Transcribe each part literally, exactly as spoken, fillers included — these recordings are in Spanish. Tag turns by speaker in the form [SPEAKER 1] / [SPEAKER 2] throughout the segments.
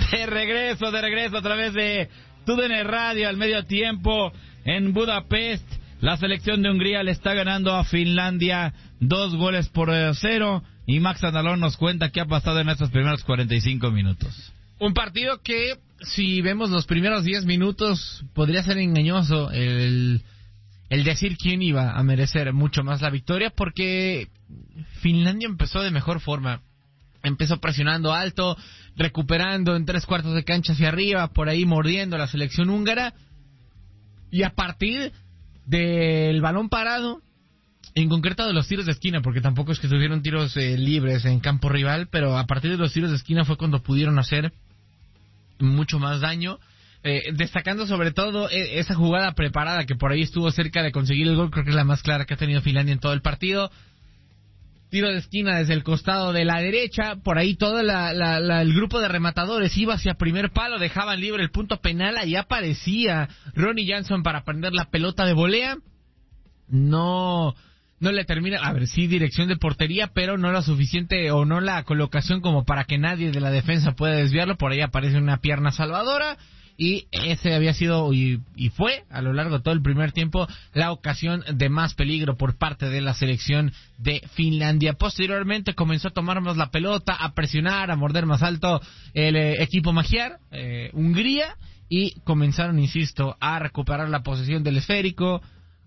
[SPEAKER 1] De regreso, de regreso a través de T U D N Radio al medio tiempo en Budapest. La selección de Hungría le está ganando a Finlandia dos goles por cero. Y Max Andalón nos cuenta qué ha pasado en estos primeros cuarenta y cinco minutos.
[SPEAKER 2] Un partido que, si vemos los primeros diez minutos, podría ser engañoso el, el decir quién iba a merecer mucho más la victoria, porque Finlandia empezó de mejor forma. Empezó presionando alto, recuperando en tres cuartos de cancha hacia arriba, por ahí mordiendo a la selección húngara. Y a partir del balón parado, en concreto de los tiros de esquina, porque tampoco es que tuvieron tiros eh, libres en campo rival, pero a partir de los tiros de esquina fue cuando pudieron hacer mucho más daño. Eh, destacando sobre todo eh, esa jugada preparada que por ahí estuvo cerca de conseguir el gol, creo que es la más clara que ha tenido Finlandia en todo el partido. Tiro de esquina desde el costado de la derecha, por ahí todo la, la, la, el grupo de rematadores iba hacia primer palo, dejaban libre el punto penal, ahí aparecía Ronnie Jansson para prender la pelota de volea. No, no le termina, a ver, sí dirección de portería, pero no la suficiente o no la colocación como para que nadie de la defensa pueda desviarlo. Por ahí aparece una pierna salvadora. Y ese había sido y, y fue a lo largo de todo el primer tiempo la ocasión de más peligro por parte de la selección de Finlandia. Posteriormente comenzó a tomar más la pelota, a presionar, a morder más alto el eh, equipo magiar, eh, Hungría, y comenzaron, insisto, a recuperar la posesión del esférico,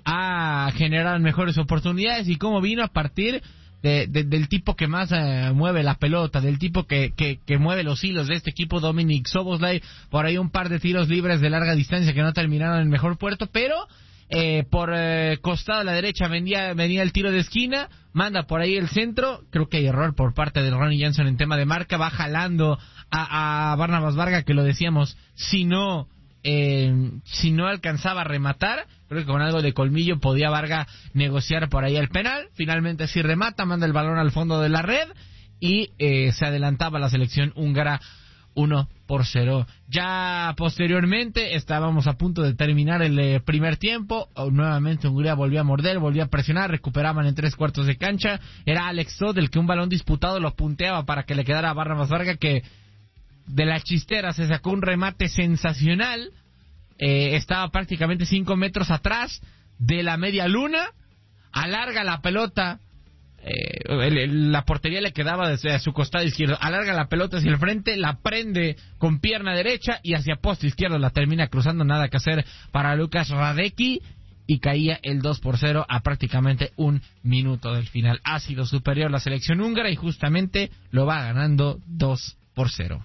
[SPEAKER 2] a generar mejores oportunidades. Y cómo vino a partir De, de, del tipo que más eh, mueve la pelota, del tipo que, que, que mueve los hilos de este equipo, Dominik Szoboszlai. Por ahí un par de tiros libres de larga distancia que no terminaron en el mejor puerto, pero eh, por eh, costado a la derecha venía, venía el tiro de esquina, manda por ahí el centro. Creo que hay error por parte de Ronnie Jansson en tema de marca, va jalando a, a Barnabas Varga, que lo decíamos, si no eh, si no alcanzaba a rematar, creo que con algo de colmillo podía Varga negociar por ahí el penal. Finalmente sí remata, manda el balón al fondo de la red y eh, se adelantaba la selección húngara uno por cero. Ya posteriormente estábamos a punto de terminar el eh, primer tiempo. Nuevamente Hungría volvió a morder, volvió a presionar, recuperaban en tres cuartos de cancha. Era Alex Todd el que un balón disputado lo punteaba para que le quedara a Barnabas Varga, que de la chistera se sacó un remate sensacional. Eh, estaba prácticamente cinco metros atrás de la media luna, alarga la pelota, eh, el, el, la portería le quedaba desde su costado izquierdo, alarga la pelota hacia el frente, la prende con pierna derecha y hacia poste izquierdo la termina cruzando. Nada que hacer para Lukas Radecki, y caía el dos por cero a prácticamente un minuto del final. Ha sido superior la selección húngara y justamente lo va ganando dos por cero.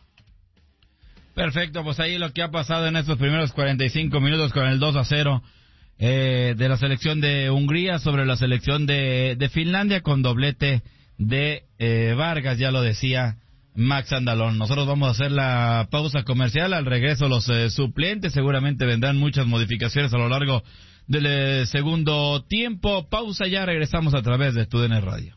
[SPEAKER 1] Perfecto, pues ahí lo que ha pasado en estos primeros cuarenta y cinco minutos con el dos a cero eh, de la selección de Hungría sobre la selección de, de Finlandia, con doblete de eh, Vargas, ya lo decía Max Andalón. Nosotros vamos a hacer la pausa comercial. Al regreso los eh, suplentes, seguramente vendrán muchas modificaciones a lo largo del eh, segundo tiempo. Pausa, ya regresamos a través de T U D N Radio.